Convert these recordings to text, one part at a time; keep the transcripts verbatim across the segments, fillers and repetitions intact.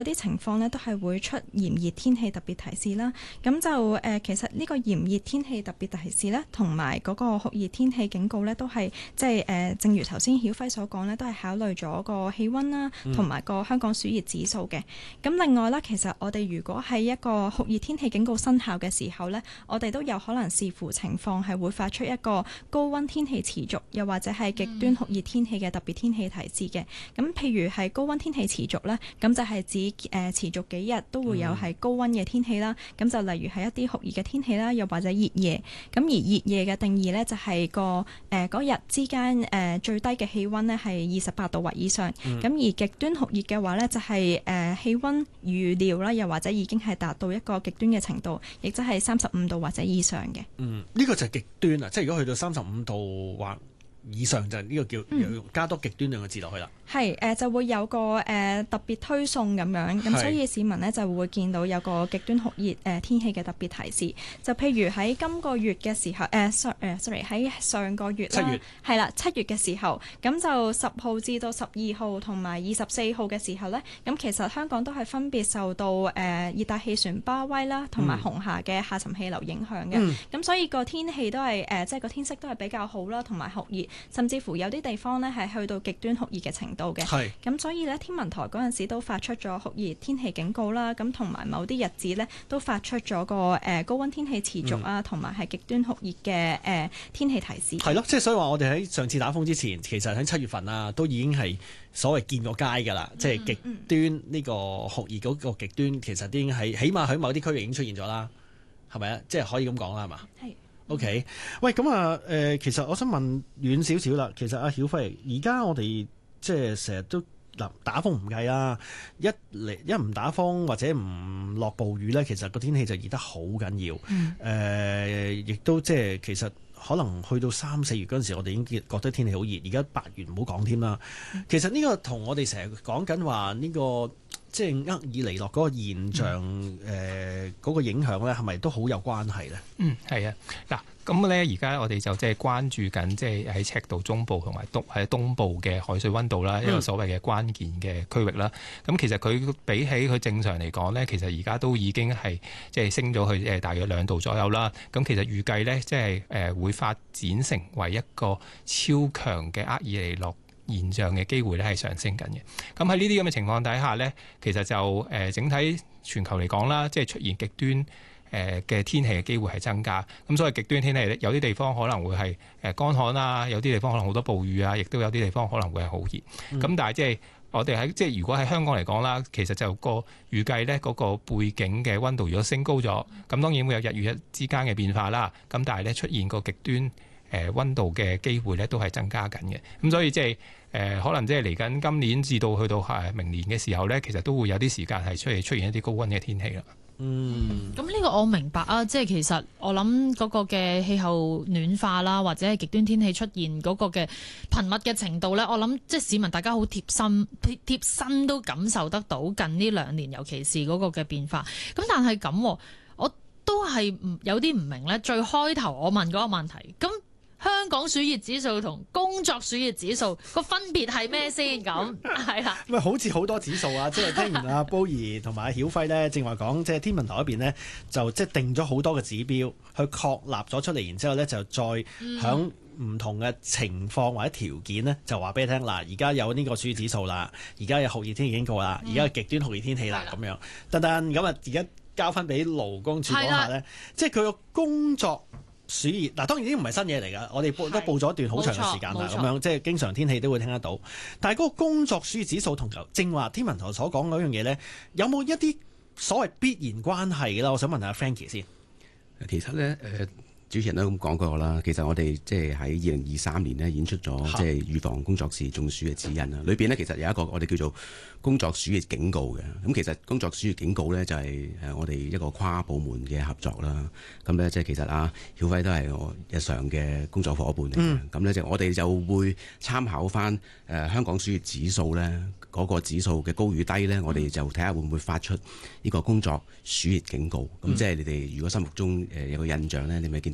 啲情況呢都係會出炎熱天氣特別提示啦。咁就誒、呃，其實呢個炎熱天氣特別提示呢，同埋嗰個酷熱天氣警告呢，都係即係誒，正如頭先曉輝所講呢，都係考慮咗個氣温啦，同埋個香港暑熱指數嘅。咁、嗯、另外啦，其實我哋如果喺一個酷熱天氣警告生效嘅時候呢，我哋都有可能視乎情況係會發出一個高温天氣持續，又或者係極端酷熱天氣嘅特別天氣提示嘅。咁譬如係高温天氣持續呢，咁就係指誒、呃、持續幾日都會有係高温嘅天氣啦，咁、嗯、就例如係一啲酷熱嘅天氣啦，又或者熱夜。咁而熱夜嘅定義呢，就係、是、個誒嗰日之間誒、呃、最低嘅氣温呢係二十八度或以上。咁、嗯、而極端酷熱嘅話呢，就係、是、誒、呃、氣温預料啦，又或者已經係達到一個極端嘅程度，亦即係三十五度或者以上嘅。 嗯，呢、這個就係極端啊！即係如果去到三十五度或以上，就呢個叫、嗯、加多極端兩個字落去啦。 係誒、呃、就會有個誒、呃、特別推送咁樣，咁所以市民呢就會見到有個極端酷熱誒、呃、天氣嘅特別提示。就譬如喺今個月嘅時候，誒、呃、sorry 喺上個月啦，係啦七月嘅時候，咁就十號至到十二號同埋二十四號嘅時候呢，咁其實香港都係分別受到誒、呃、熱帶氣旋巴威啦，同埋紅霞嘅下沉氣流影響嘅。咁、嗯、所以個天氣都係誒即係個天色都係比較好啦，同埋酷熱，甚至乎有啲地方呢係去到極端酷熱嘅程度。嘅，咁所以咧天文台嗰陣時都發出咗酷熱天氣警告啦，咁同埋某啲日子咧都發出咗個誒、呃、高溫天氣持續啊，同埋係極端酷熱嘅誒、呃、天氣提示。 係咯，即係所以話我哋喺上次打風之前，其實喺七月份啊，都已經係所謂見過街㗎啦，即係極端呢個酷熱嗰個極端，其實都已經係起碼喺某啲區域已經出現咗啦，係咪啊？即係可以咁講啦，係嘛？係。OK，喂，咁啊誒，其實我想問遠少少啦，其實阿曉輝，而家我哋即係成日都嗱打風唔計啦，一嚟一唔打風或者唔落暴雨咧，其實個天氣就熱得好緊要。誒、嗯，亦、呃、都即係其實可能去到三四月嗰陣時，我哋已經覺得天氣好熱。而家八月唔好講添啦。其實呢個同我哋成日講緊話呢個即係厄爾尼諾嗰個現象誒嗰、嗯呃嗰個影響咧，係咪都好有關係咧？ 嗯，係啊，嗱。咁咧，而家我哋就即係關注緊，即係喺赤道中部同埋東喺東部嘅海水溫度啦，一個所謂嘅關鍵嘅區域啦。咁、嗯、其實佢比起佢正常嚟講咧，其實而家都已經係即係升咗去誒大約兩度左右啦。咁其實預計咧，即係誒會發展成為一個超強嘅厄爾尼諾現象嘅機會咧，係上升緊嘅。咁喺呢啲咁嘅情況底下咧，其實就誒整體全球嚟講啦，即係出現極端誒嘅天氣嘅機會係增加，咁所謂極端天氣有啲地方可能會係誒乾旱啊，有啲地方可能好多暴雨啊，亦都有啲地方可能會係好熱。咁、嗯、但係即係我哋喺即係如果喺香港嚟講啦，其實就個預計咧嗰個背景嘅溫度如果升高咗，咁當然會有日與日之間嘅變化啦。咁但係咧出現個極端誒溫度嘅機會咧都係增加緊嘅。咁所以即係誒可能即係嚟緊今年至到去到係明年嘅時候咧，其實都會有啲時間係出嚟出現一啲高溫嘅天氣啦。 嗯，咁呢個我明白啊，即係其實我諗嗰個嘅氣候暖化啦，或者係極端天氣出現嗰個嘅頻密嘅程度咧，我諗即係市民大家好貼心貼貼身都感受得到近呢兩年，尤其是嗰個嘅變化。咁但係咁，我都係有啲唔明咧。最開頭我問嗰個問題，咁香港暑熱指數同工作暑熱指數個分別係咩先？咁係啦， 咁好似好多指數啊！即係聽完阿波兒同埋阿曉輝咧，正話講，即係天文台嗰邊咧，就即係定咗好多嘅指標去確立咗出嚟，然之後咧就再響唔同嘅情況或者條件咧，就話俾你聽嗱，而家有呢個暑熱指數啦，而家有酷熱天氣警告啦，而家有極端酷熱天氣啦，咁、嗯、樣。等等咁啊，而家交翻俾勞工處講下咧，即係佢個工作暑熱嗱，當然呢啲唔係新嘢嚟㗎，我哋都報咗一段好長嘅時間啦，咁樣即係經常天氣都會聽得到。但係嗰個工作暑熱指數同正話天文台所講嗰樣嘢咧，有冇一啲所謂必然關係嘅啦？我想問下 Frankie 先。 其實咧，誒、呃、主持人都咁講過啦。其實我哋即係喺二零二三年咧演出咗即係預防工作時中暑嘅指引啦。裏邊咧其實有一個我哋叫做工作暑熱警告嘅。咁其實工作暑熱警告咧就係誒我哋一個跨部門嘅合作啦。咁咧即係其實啊曉輝都係我日常嘅工作伙伴嚟嘅。咁咧就我哋就會參考翻誒香港暑熱指數咧嗰個指數嘅高與低咧，我哋就睇下會唔會發出呢個工作暑熱警告。咁即係你哋如果心目中誒有個印象咧，你咪見到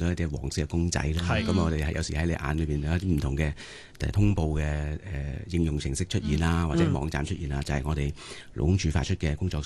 到一啲黃色嘅公仔啦。 係咁我哋係有時喺你眼裏邊有一啲唔同嘅誒通報嘅誒應用程式出現啦，或者網站出現啦，就係我哋勞工處發出嘅工作